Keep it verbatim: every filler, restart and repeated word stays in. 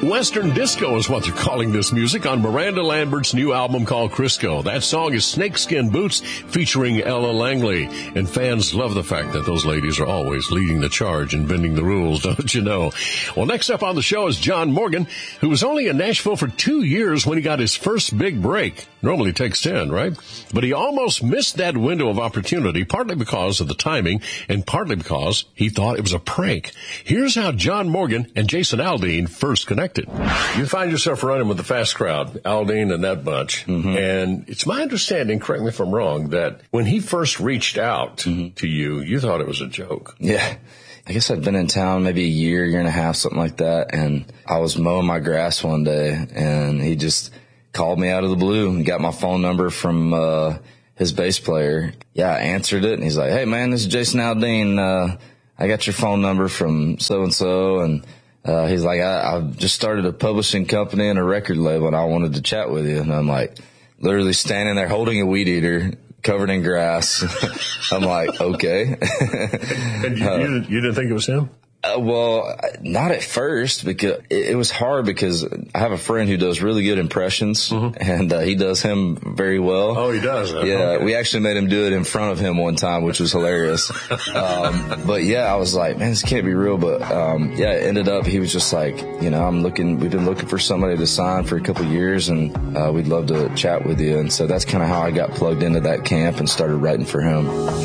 Western disco is what they're calling this music on Miranda Lambert's new album called Crisco. That song is Snakeskin Boots featuring Ella Langley. And fans love the fact that those ladies are always leading the charge and bending the rules, don't you know? Well, next up on the show is John Morgan, who was only in Nashville for two years when he got his first big break. Normally takes ten, right? But he almost missed that window of opportunity, partly because of the timing and partly because he thought it was a prank. Here's how John Morgan and Jason Aldean first connected. You find yourself running with the fast crowd, Aldean and that bunch. Mm-hmm. And it's my understanding, correct me if I'm wrong, that when he first reached out mm-hmm. to you, you thought it was a joke. Yeah. I guess I'd been in town maybe a year, year and a half, something like that. And I was mowing my grass one day and he just called me out of the blue and got my phone number from, uh, his bass player. Yeah, I answered it and he's like, "Hey man, this is Jason Aldean. Uh, I got your phone number from so-and-so. And, uh, he's like, I, I've just started a publishing company and a record label and I wanted to chat with you." And I'm like, literally standing there holding a weed eater, covered in grass. I'm like, okay. And you, you, didn't, you didn't think it was him? Uh, well, not at first, because it, it was hard because I have a friend who does really good impressions mm-hmm. and uh, he does him very well. Oh, he does? Huh? Yeah, okay. We actually made him do it in front of him one time, which was hilarious. um, but yeah, I was like, man, this can't be real. But um, yeah, it ended up, he was just like, you know, I'm looking, we've been looking for somebody to sign for a couple of years and uh, we'd love to chat with you. And so that's kind of how I got plugged into that camp and started writing for him.